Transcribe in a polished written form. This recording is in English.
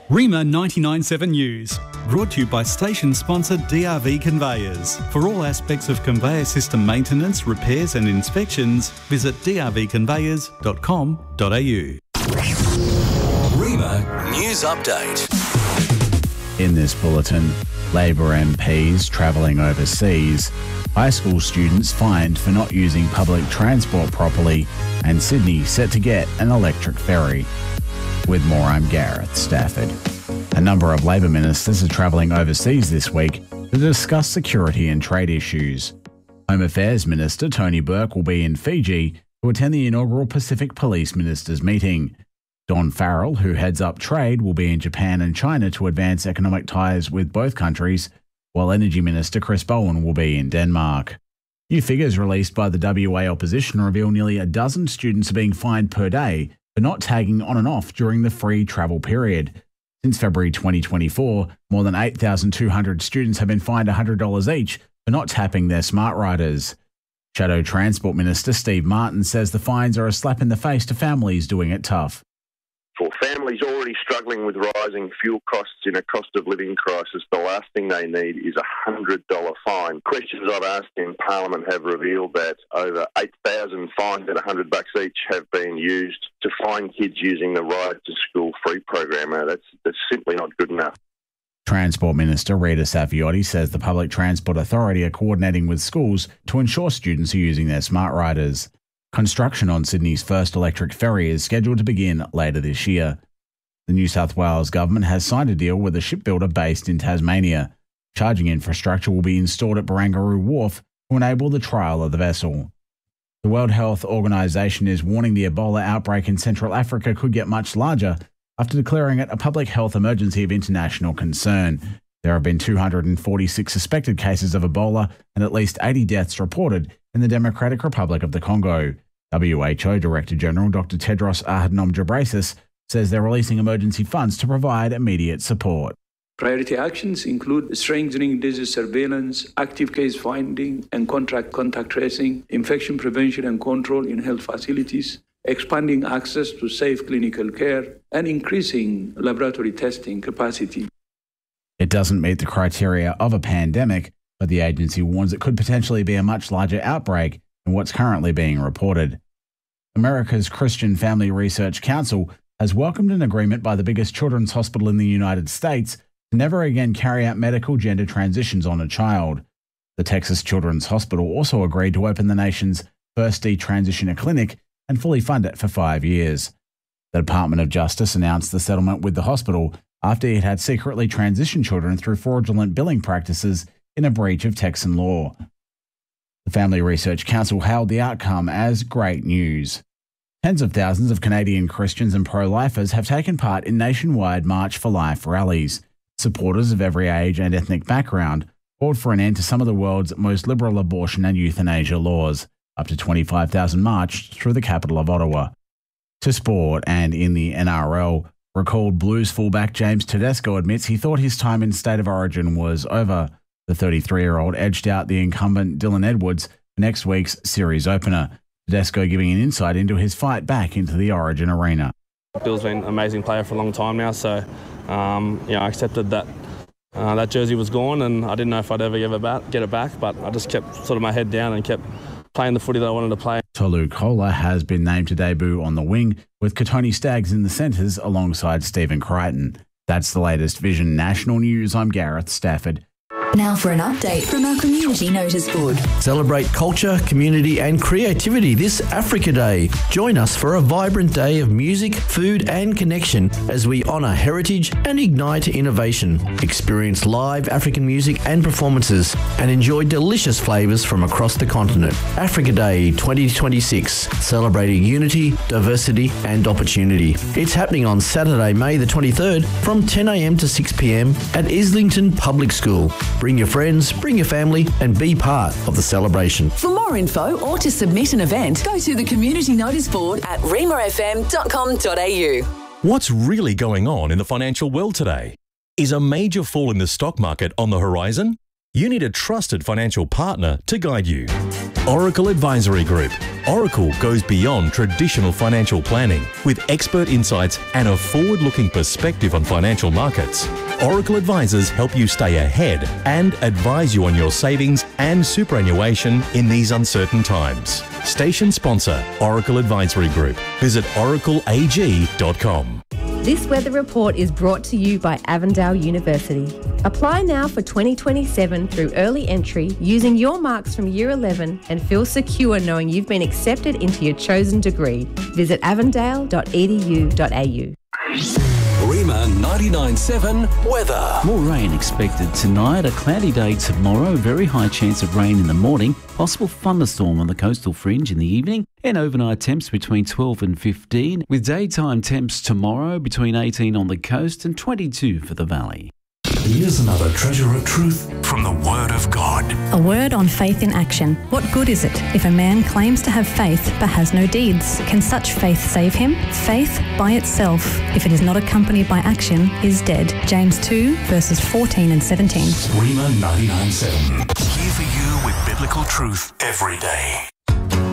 Rima 99.7 News, brought to you by station sponsor DRV Conveyors. For all aspects of conveyor system maintenance, repairs and inspections, visit drvconveyors.com.au. Rima News Update. In this bulletin, Labor MPs travelling overseas, high school students fined for not using public transport properly, and Sydney set to get an electric ferry. With more, I'm Gareth Stafford. A number of Labor ministers are travelling overseas this week to discuss security and trade issues. Home Affairs Minister Tony Burke will be in Fiji to attend the inaugural Pacific Police Ministers meeting. Don Farrell, who heads up trade, will be in Japan and China to advance economic ties with both countries, while Energy Minister Chris Bowen will be in Denmark. New figures released by the WA opposition reveal nearly a dozen students are being fined per day for not tagging on and off during the free travel period. Since February 2024, more than 8,200 students have been fined $100 each for not tapping their smart riders. Shadow Transport Minister Steve Martin says the fines are a slap in the face to families doing it tough. For families already struggling with rising fuel costs in a cost of living crisis, the last thing they need is a $100 fine. Questions I've asked in Parliament have revealed that over 8,000 fines at $100 each have been used to fine kids using the Ride to School free program. That's simply not good enough. Transport Minister Rita Saffioti says the Public Transport Authority are coordinating with schools to ensure students are using their smart riders. Construction on Sydney's first electric ferry is scheduled to begin later this year. The New South Wales government has signed a deal with a shipbuilder based in Tasmania. Charging infrastructure will be installed at Barangaroo Wharf to enable the trial of the vessel. The World Health Organization is warning the Ebola outbreak in Central Africa could get much larger after declaring it a public health emergency of international concern. There have been 246 suspected cases of Ebola and at least 80 deaths reported in the Democratic Republic of the Congo. WHO Director General Dr. Tedros Adhanom Ghebreyesus says they're releasing emergency funds to provide immediate support. Priority actions include strengthening disease surveillance, active case finding and contact tracing, infection prevention and control in health facilities, expanding access to safe clinical care, and increasing laboratory testing capacity. It doesn't meet the criteria of a pandemic, but the agency warns it could potentially be a much larger outbreak than what's currently being reported. America's Christian Family Research Council has welcomed an agreement by the biggest children's hospital in the United States to never again carry out medical gender transitions on a child. The Texas Children's Hospital also agreed to open the nation's first detransitioner clinic and fully fund it for 5 years. The Department of Justice announced the settlement with the hospital after it had secretly transitioned children through fraudulent billing practices in a breach of Texan law. The Family Research Council hailed the outcome as great news. Tens of thousands of Canadian Christians and pro-lifers have taken part in nationwide March for Life rallies. Supporters of every age and ethnic background called for an end to some of the world's most liberal abortion and euthanasia laws. Up to 25,000 marched through the capital of Ottawa. To sport, and in the NRL, recalled Blues fullback James Tedesco admits he thought his time in State of Origin was over. The 33-year-old edged out the incumbent Dylan Edwards for next week's series opener. Tedesco giving an insight into his fight back into the Origin arena. Bill's been an amazing player for a long time now, so I accepted that that jersey was gone, and I didn't know if I'd ever get it back, but I just kept sort of my head down and kept playing the footy that I wanted to play. Tolu Kola has been named to debut on the wing, with Katoni Staggs in the centres alongside Stephen Crichton. That's the latest Vision National News. I'm Gareth Stafford. Now for an update from our community notice board. Celebrate culture, community and creativity this Africa Day. Join us for a vibrant day of music, food and connection as we honour heritage and ignite innovation. Experience live African music and performances and enjoy delicious flavours from across the continent. Africa Day 2026, celebrating unity, diversity and opportunity. It's happening on Saturday, May the 23rd from 10 a.m. to 6 p.m. at Islington Public School. Bring your friends, bring your family and be part of the celebration. For more info or to submit an event, go to the community notice board at rimafm.com.au. What's really going on in the financial world today? Is a major fall in the stock market on the horizon? You need a trusted financial partner to guide you. Oracle Advisory Group. Oracle goes beyond traditional financial planning with expert insights and a forward-looking perspective on financial markets. Oracle advisors help you stay ahead and advise you on your savings and superannuation in these uncertain times. Station sponsor, Oracle Advisory Group. Visit oracleag.com. This weather report is brought to you by Avondale University. Apply now for 2027 through early entry using your marks from Year 11 and feel secure knowing you've been accepted into your chosen degree. Visit avondale.edu.au. Rima 99.7 weather. More rain expected tonight. A cloudy day tomorrow. Very high chance of rain in the morning. Possible thunderstorm on the coastal fringe in the evening. And overnight temps between 12 and 15. With daytime temps tomorrow between 18 on the coast and 22 for the valley. Here's another treasure of truth from the Word of God. A word on faith in action. What good is it if a man claims to have faith but has no deeds? Can such faith save him? Faith by itself, if it is not accompanied by action, is dead. James 2, verses 14 and 17. Rima 99.7. Here for you with biblical truth every day.